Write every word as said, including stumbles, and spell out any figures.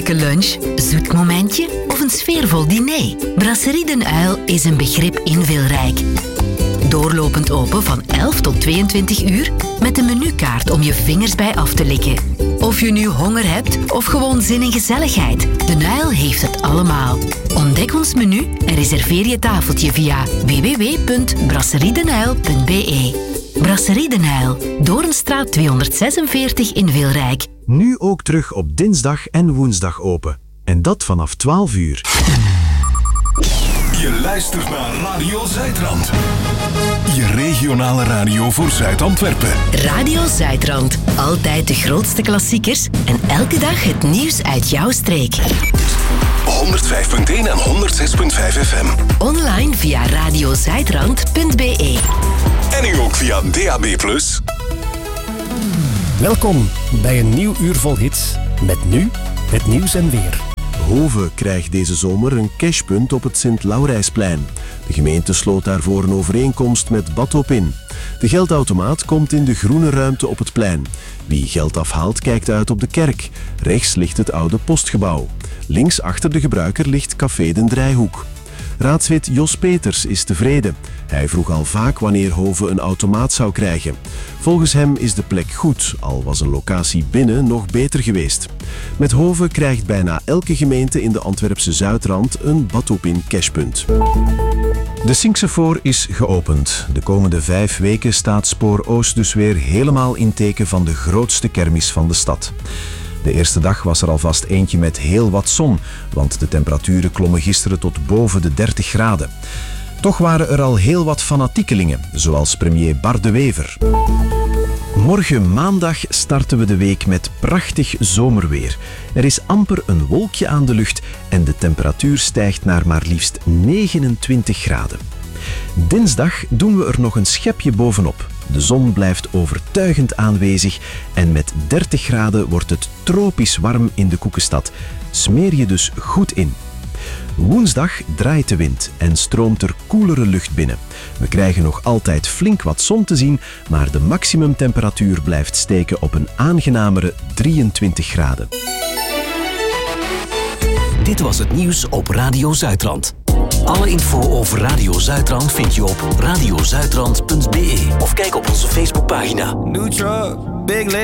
vrolijke lunch, zoet momentje of een sfeervol diner? Brasserie Den Uil is een begrip in Wilrijk. Doorlopend open van elf tot tweeëntwintig uur met een menukaart om je vingers bij af te likken. Of je nu honger hebt of gewoon zin in gezelligheid, Den Uil heeft het allemaal. Ontdek ons menu en reserveer je tafeltje via w w w punt brasseriedenuil punt b e. Brasserie Den Uil, Doornstraat tweehonderdzesenveertig in Wilrijk. Nu ook terug op dinsdag en woensdag open. En dat vanaf twaalf uur. Je luistert naar Radio Zuidrand. Je regionale radio voor Zuid-Antwerpen. Radio Zuidrand. Altijd de grootste klassiekers en elke dag het nieuws uit jouw streek. honderdvijf punt één en honderdzes punt vijf F M. Online via radiozuidrand punt b e. En nu ook via D A B plus. Welkom bij een nieuw uur vol hits. Met nu het nieuws en weer. Hove krijgt deze zomer een cashpunt op het Sint-Laurijsplein. De gemeente sloot daarvoor een overeenkomst met Badopin. De geldautomaat komt in de groene ruimte op het plein. Wie geld afhaalt kijkt uit op de kerk. Rechts ligt het oude postgebouw. Links achter de gebruiker ligt Café Den Drijhoek. Raadslid Jos Peters is tevreden. Hij vroeg al vaak wanneer Hove een automaat zou krijgen. Volgens hem is de plek goed, al was een locatie binnen nog beter geweest. Met Hove krijgt bijna elke gemeente in de Antwerpse Zuidrand een Badopin cashpunt. De Sinksefoor is geopend. De komende vijf weken staat Spoor Oost dus weer helemaal in teken van de grootste kermis van de stad. De eerste dag was er alvast eentje met heel wat zon, want de temperaturen klommen gisteren tot boven de dertig graden. Toch waren er al heel wat fanatiekelingen, zoals premier Bart de Wever. Morgen maandag starten we de week met prachtig zomerweer. Er is amper een wolkje aan de lucht en de temperatuur stijgt naar maar liefst negenentwintig graden. Dinsdag doen we er nog een schepje bovenop. De zon blijft overtuigend aanwezig en met dertig graden wordt het tropisch warm in de Koekenstad. Smeer je dus goed in. Woensdag draait de wind en stroomt er koelere lucht binnen. We krijgen nog altijd flink wat zon te zien, maar de maximumtemperatuur blijft steken op een aangenamere drieëntwintig graden. Dit was het nieuws op Radio Zuidrand. Alle info over Radio Zuidrand vind je op radiozuidrand punt b e of kijk op onze Facebookpagina. New truck, big